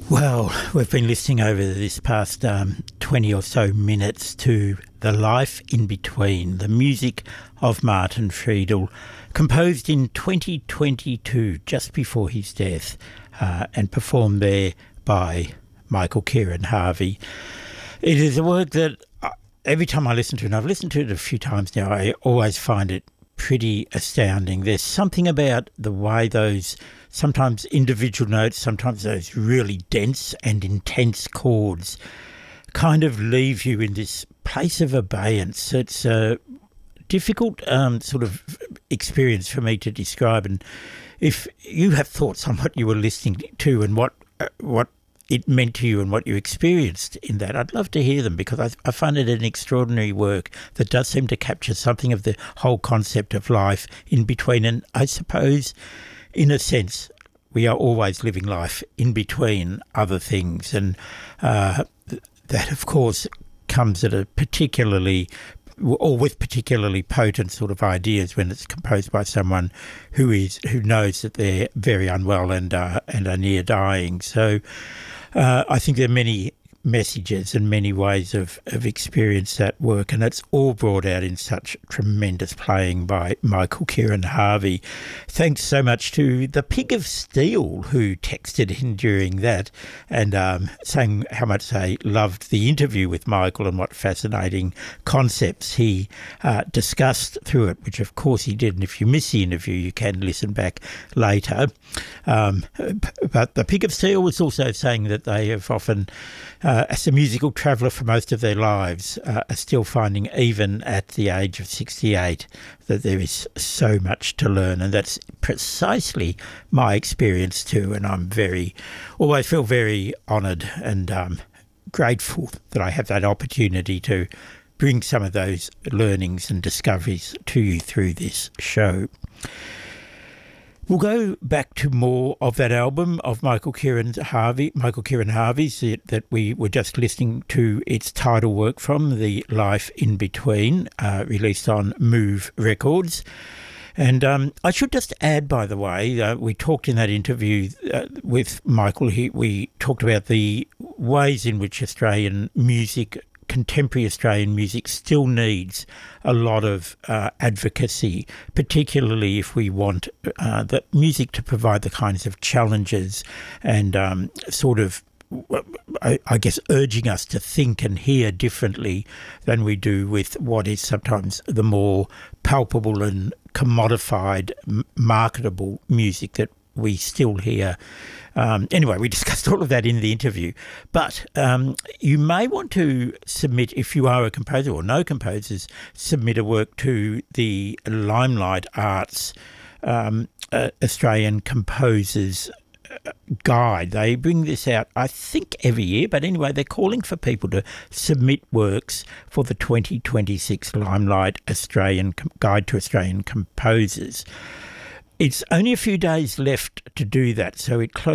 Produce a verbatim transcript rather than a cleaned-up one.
Well, we've been listening over this past um, twenty or so minutes to The Life in Between, the music of Martin Friedel, composed in twenty twenty-two, just before his death, uh, and performed there by Michael Kieran Harvey. It is a work that uh, every time I listen to it, and I've listened to it a few times now, I always find it pretty astounding. There's something about the way those sometimes individual notes, sometimes those really dense and intense chords kind of leave you in this place of abeyance. It's a difficult um, sort of experience for me to describe, and if you have thoughts on what you were listening to and what uh, what it meant to you and what you experienced in that, I'd love to hear them, because I, I find it an extraordinary work that does seem to capture something of the whole concept of life in between. And I suppose, in a sense, we are always living life in between other things. And uh, that, of course, comes at a particularly or with particularly potent sort of ideas when it's composed by someone who is who knows that they're very unwell and uh, and are near dying. So uh, I think there are many messages and many ways of, of experience that work, and it's all brought out in such tremendous playing by Michael Kieran Harvey. Thanks so much to the Pig of Steel, who texted in during that and um, saying how much they loved the interview with Michael and what fascinating concepts he uh, discussed through it, which of course he did. And if you miss the interview, you can listen back later. Um, but the Pig of Steel was also saying that they have often Uh, as a musical traveller for most of their lives, uh, are still finding, even at the age of sixty-eight, that there is so much to learn. And that's precisely my experience too. And I'm very, always feel very honoured and um, grateful that I have that opportunity to bring some of those learnings and discoveries to you through this show. We'll go back to more of that album of Michael Kieran Harvey, Michael Kieran Harvey's that we were just listening to its title work from, The Life in Between, uh, released on Move Records. And um, I should just add, by the way, uh, we talked in that interview uh, with Michael, he, we talked about the ways in which Australian music, contemporary Australian music, still needs a lot of uh, advocacy, particularly if we want uh, the music to provide the kinds of challenges and um, sort of, I, I guess, urging us to think and hear differently than we do with what is sometimes the more palpable and commodified, marketable music that we still hear. Um, anyway, we discussed all of that in the interview. But um, you may want to submit, if you are a composer or know composers, submit a work to the Limelight Arts um, uh, Australian Composers Guide. They bring this out, I think, every year. But anyway, they're calling for people to submit works for the twenty twenty-six Limelight Australian Guide to Australian Composers. It's only a few days left to do that, so it closes